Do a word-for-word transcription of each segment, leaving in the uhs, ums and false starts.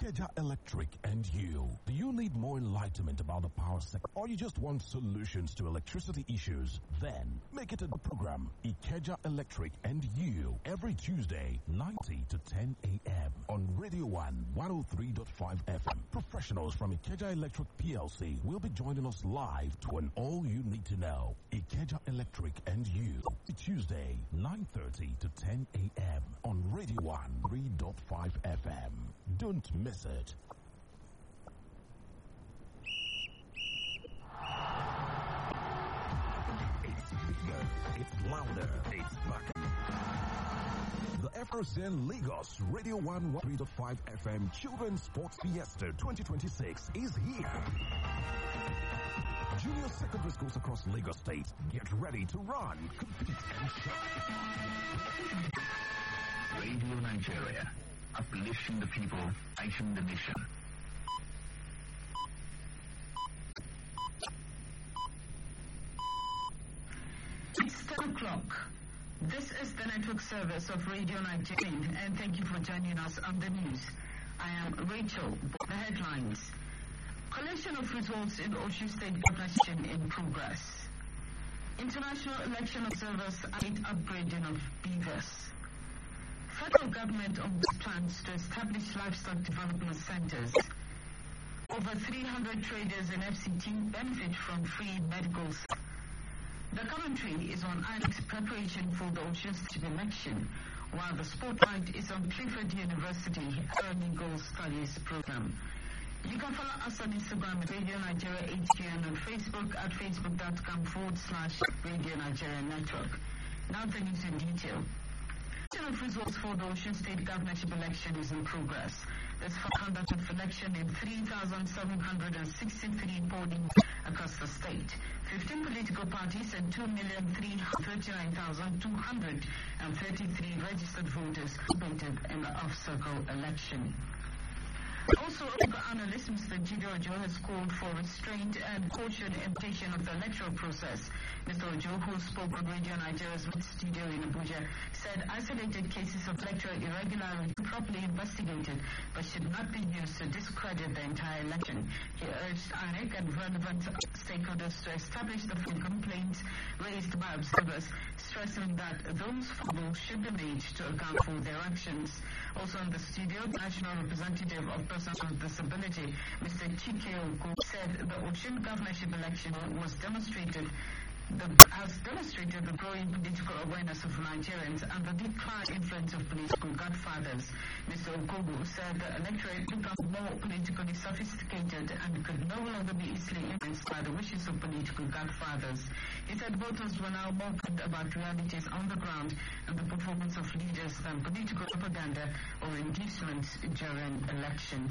Ikeja Electric and you. Do you need more enlightenment about the power sector, or you just want solutions to electricity issues? Then make it a program, Ikeja Electric and you, every Tuesday, ninety to ten a m on Radio one, one oh three point five F M. Professionals from Ikeja Electric P L C will be joining us live to an all you need to know. Ikeja Electric and you, Tuesday, nine thirty to ten a m on Radio one, three point five F M. Don't miss it. It's bigger, it's louder, it's back. The F R C N Lagos Radio one, one oh three point five F M Children's Sports Fiesta twenty twenty-six is here. Junior secondary schools across Lagos State, get ready to run, compete, and shine. Radio Nigeria, uplifting the people, fighting the nation. It's ten o'clock. This is the network service of Radio Nigeria, and thank you for joining us on the news. I am Rachel. The headlines. Collection of results in Osun State election in progress. International election observers aid upgrading of beavers. Federal government on plans to establish livestock development centers. Over three hundred traders in F C T benefit from free medicals. The commentary is on I N E C's preparation for the Osun State election, while the spotlight is on Clifford University Earning Goal Studies program. You can follow us on Instagram at Radio Nigeria H Q and on Facebook at facebook.com forward slash Radio Nigeria Network. Now the news in detail. Of results for the Osun State governorship election is in progress. There's conduct of election in three thousand seven hundred sixty-three polling across the state. fifteen political parties and two million three hundred thirty-nine thousand two hundred thirty-three registered voters voted in the off-circle election. Also, analyst Mister Jide Ojo has called for restraint and caution imitation of the electoral process. Mister Ojo, who spoke on Radio Nigeria's studio in Abuja, said isolated cases of electoral irregularity properly investigated but should not be used to discredit the entire election. He urged I N E C and relevant stakeholders to establish the full complaints raised by observers, stressing that those foibles should be made to account for their actions. Also in the studio, the national representative of persons with disability, Mister Chike Ogo, said the Osun governorship election was demonstrated The, has demonstrated the growing political awareness of Nigerians and the declined influence of political godfathers. Mister Ogogo said the electorate became more politically sophisticated and could no longer be easily influenced by the wishes of political godfathers. He said voters were now more concerned about realities on the ground and the performance of leaders than political propaganda or inducements during elections.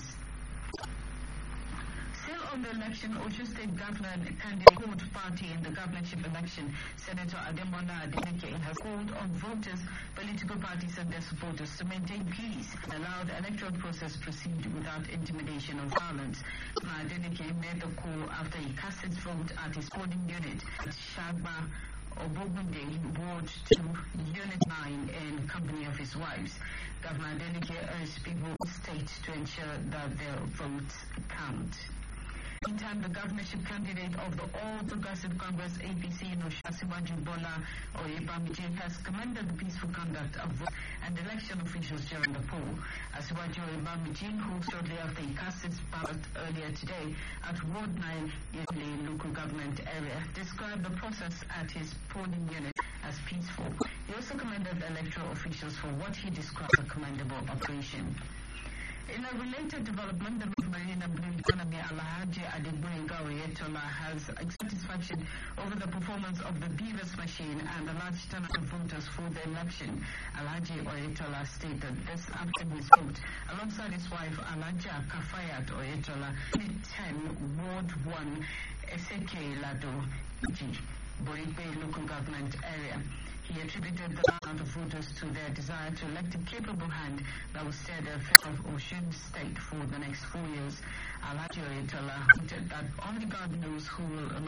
Still on the election, Osun State Governor candidate Hood Party in the governorship election, Senator Ademola Adeleke, has called on voters, political parties and their supporters to maintain peace and allow the electoral process proceed without intimidation or violence. Adeleke made the call after he cast his vote at his polling unit at Shagba Obogunde, Ward two, Unit nine, in company of his wives. Governor Adeleke urged people in the state to ensure that their votes count. Meantime, the governorship candidate of the All Progressive Congress A P C in Asiwaju Bola Oyebamiji has commended the peaceful conduct of vote and election officials during the poll. Asiwaju Oyebamiji, who shortly after he cast his ballot earlier today at Ward nine in the local government area, described the process at his polling unit as peaceful. He also commended the electoral officials for what he described as a commendable operation. In a related development, the Marine and Blue Economy Alhaji Adegboyega Oyetola has satisfaction over the performance of the Beavers machine and the large turnout of voters for the election. Alhaji Oyetola stated this after his vote alongside his wife Alhaja Kafayat Oyetola in ten Ward one Eseke Lado G, Borikwe local government area. He attributed the amount of voters to their desire to elect a capable hand that will steer the affairs of Osun State for the next four years. Alhaji Oyetola noted that only God knows who will